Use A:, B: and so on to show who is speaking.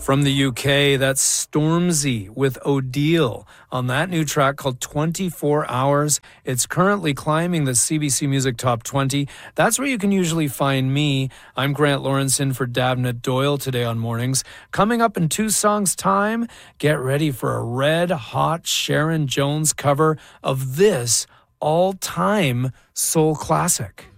A: From the UK, that's Stormzy with Odile on that new track called 24 Hours. It's currently climbing the CBC Music Top 20. That's where you can usually find me. I'm Grant Lawrence in for Davna Doyle today on Mornings. Coming up in 2 songs' time, get ready for a red-hot Sharon Jones cover of this all-time soul classic.